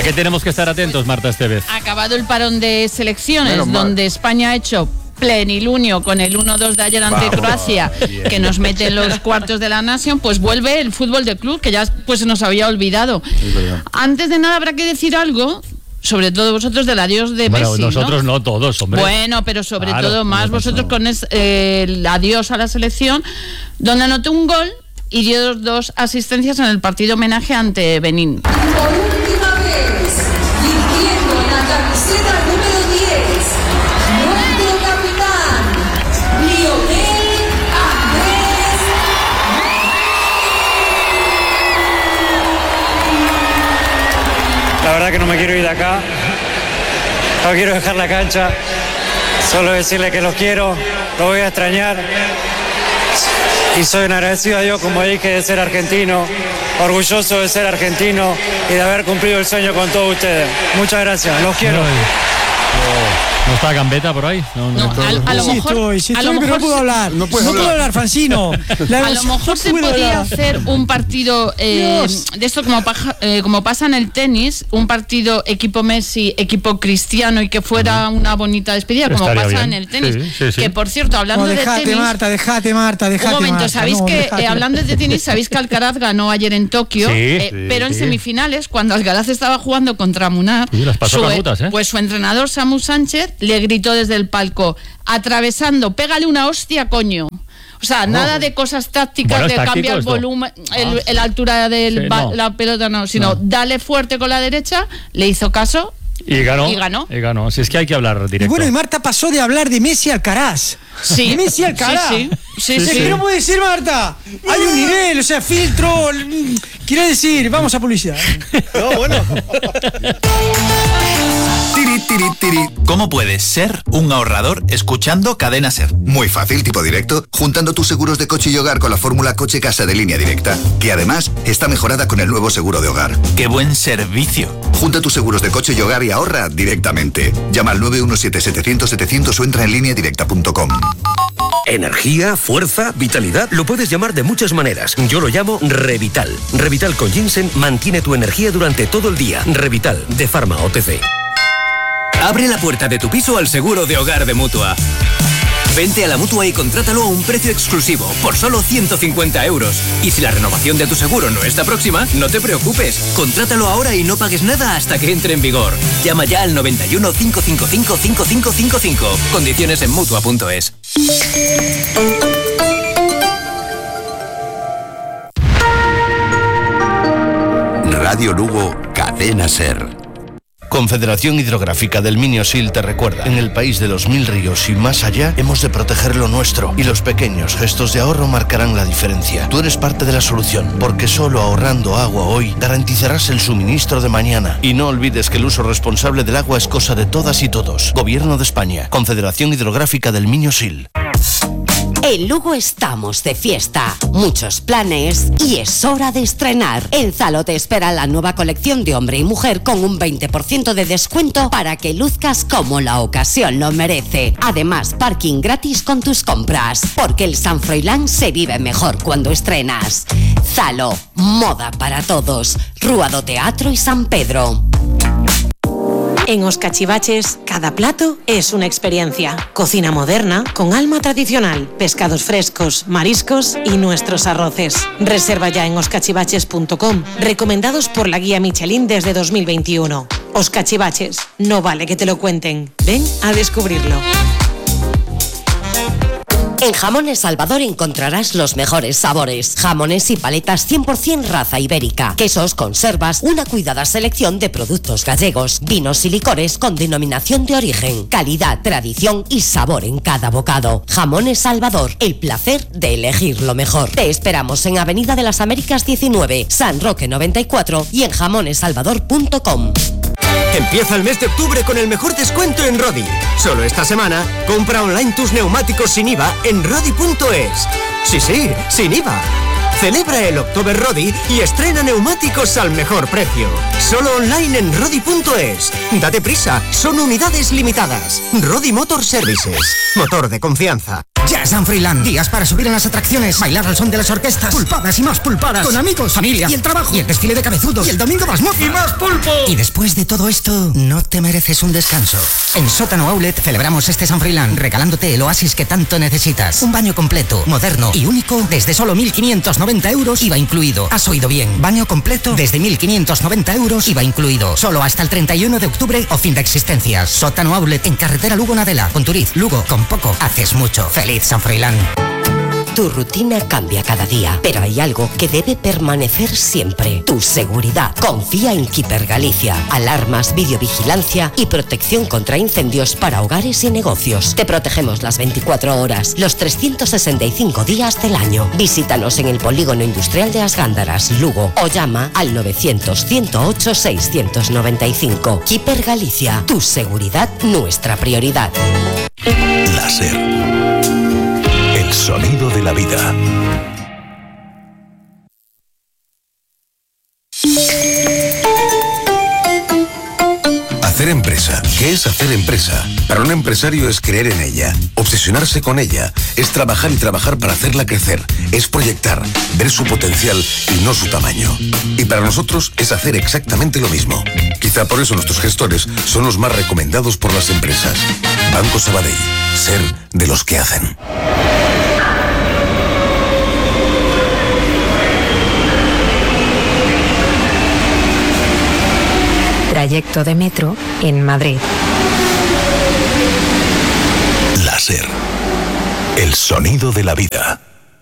qué tenemos que estar atentos, Marta Estevez? Acabado el parón de selecciones, donde España ha hecho plenilunio con el 1-2 de ayer ante Croacia, que nos mete en los cuartos de la Nation, pues vuelve el fútbol de club, que ya pues se nos había olvidado. Antes de nada habrá que decir algo, sobre todo vosotros, del adiós de Messi. Bueno, nosotros no todos, hombre. Bueno, pero sobre todo más vosotros con el adiós a la selección, donde anotó un gol y dio 2 asistencias en el partido homenaje ante Benín. Por última vez, vistiendo la camiseta número 10, nuestro capitán, Lionel Andrés. La verdad que no me quiero ir de acá, no quiero dejar la cancha, solo decirle que los quiero, los voy a extrañar y soy un agradecido a Dios, como dije, de ser argentino, orgulloso de ser argentino y de haber cumplido el sueño con todos ustedes. Muchas gracias, los quiero. ¿No está Gambetta por ahí? A lo mejor no puedo hablar. No puedo hablar, Francino. A lo mejor se podía hacer un partido de esto como pasa en el tenis, un partido equipo Messi, equipo Cristiano, y que fuera una bonita despedida, como estaría pasa bien. en el tenis. Sí. Que por cierto, hablando de tenis... Dejate, Marta. Un momento, ¿sabéis hablando de tenis, sabéis que Alcaraz ganó ayer en Tokio? Pero en semifinales, cuando Alcaraz estaba jugando contra Munar, pues su entrenador Samu Sánchez le gritó desde el palco: atravesando, pégale una hostia, coño. O sea, nada de cosas tácticas, de cambiar el volumen, la altura de la pelota, no, sino dale fuerte con la derecha, le hizo caso. Y ganó. Si es que hay que hablar directo. Y bueno, y Marta pasó de hablar de Messi a Alcaraz. Sí. De Messi a Alcaraz. Sí. ¿Qué no puede decir, Marta? Hay un nivel, o sea, filtro. Quiero decir, vamos a publicidad. No, bueno. ¿Cómo puedes ser un ahorrador escuchando Cadena Ser? Muy fácil, tipo directo, juntando tus seguros de coche y hogar con la fórmula Coche Casa de Línea Directa, que además está mejorada con el nuevo seguro de hogar. ¡Qué buen servicio! Junta tus seguros de coche y hogar y ahorra directamente. Llama al 917-700-700 o entra en lineadirecta.com. Energía, fuerza, vitalidad, lo puedes llamar de muchas maneras. Yo lo llamo Revital. Revital con ginseng mantiene tu energía durante todo el día. Revital, de Pharma OTC. Abre la puerta de tu piso al seguro de hogar de Mutua. Vente a la Mutua y contrátalo a un precio exclusivo, por solo 150 euros. Y si la renovación de tu seguro no está próxima, no te preocupes. Contrátalo ahora y no pagues nada hasta que entre en vigor. Llama ya al 91 555 5555. Condiciones en Mutua.es. Radio Lugo, Cadena Ser. Confederación Hidrográfica del Minio-Sil te recuerda: en el país de los 1000 ríos y más allá, hemos de proteger lo nuestro, y los pequeños gestos de ahorro marcarán la diferencia. Tú eres parte de la solución, porque solo ahorrando agua hoy garantizarás el suministro de mañana. Y no olvides que el uso responsable del agua es cosa de todas y todos. Gobierno de España, Confederación Hidrográfica del Minio-Sil. En Lugo estamos de fiesta, muchos planes y es hora de estrenar. En Zalo te espera la nueva colección de hombre y mujer con un 20% de descuento para que luzcas como la ocasión lo merece. Además, parking gratis con tus compras, porque el San Froilán se vive mejor cuando estrenas. Zalo, moda para todos. Rúa do Teatro y San Pedro. En Os Cachivaches, cada plato es una experiencia. Cocina moderna con alma tradicional, pescados frescos, mariscos y nuestros arroces. Reserva ya en oscachivaches.com, recomendados por la guía Michelin desde 2021. Os Cachivaches, no vale que te lo cuenten. Ven a descubrirlo. En Jamones Salvador encontrarás los mejores sabores. Jamones y paletas 100% raza ibérica. Quesos, conservas, una cuidada selección de productos gallegos. Vinos y licores con denominación de origen. Calidad, tradición y sabor en cada bocado. Jamones Salvador, el placer de elegir lo mejor. Te esperamos en Avenida de las Américas 19, San Roque 94 y en jamonesalvador.com. Empieza el mes de octubre con el mejor descuento en Rodi. Solo esta semana, compra online tus neumáticos sin IVA en Rodi.es. Sí, sin IVA. Celebra el October Rodi y estrena neumáticos al mejor precio. Solo online en Rodi.es. Date prisa, son unidades limitadas. Rodi Motor Services. Motor de confianza. Ya San Froilán. Días para subir en las atracciones, bailar al son de las orquestas, pulpadas y más pulpadas, con amigos, familia y el trabajo, y el desfile de cabezudos, y el domingo más mofa, y más pulpo. Y después de todo esto, ¿no te mereces un descanso? En Sótano Outlet celebramos este San Froilán regalándote el oasis que tanto necesitas. Un baño completo, moderno y único desde solo 1.590 euros, IVA incluido. Has oído bien, baño completo desde 1.590 euros, IVA incluido. Solo hasta el 31 de octubre o fin de existencias. Sótano Outlet en carretera Lugo-Nadela, Ponturiz, Lugo. Con poco haces mucho. ¡Feliz San Froilán! Tu rutina cambia cada día, pero hay algo que debe permanecer siempre. Tu seguridad. Confía en Keeper Galicia. Alarmas, videovigilancia y protección contra incendios para hogares y negocios. Te protegemos las 24 horas, los 365 días del año. Visítanos en el Polígono Industrial de Asgándaras, Lugo, o llama al 900-108-695. Keeper Galicia. Tu seguridad, nuestra prioridad. Láser. El sonido de la vida. Hacer empresa. ¿Qué es hacer empresa? Para un empresario es creer en ella, obsesionarse con ella, es trabajar y trabajar para hacerla crecer, es proyectar, ver su potencial y no su tamaño. Y para nosotros es hacer exactamente lo mismo. Quizá por eso nuestros gestores son los más recomendados por las empresas. Banco Sabadell. Ser de los que hacen. Trayecto de metro en Madrid. Láser. El sonido de la vida.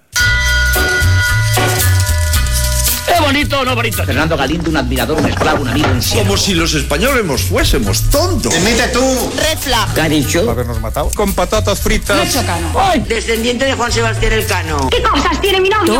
¿Es bonito o no bonito? Fernando Galindo, un admirador, un esclavo, un amigo, un siervo. Como si los españoles fuésemos tontos. Emite tú. Red flag. ¿Qué ha dicho? Habernos matado. Con patatas fritas. Nacho Cano. ¡Ay! Descendiente de Juan Sebastián Elcano. ¿Qué cosas tiene mi novio?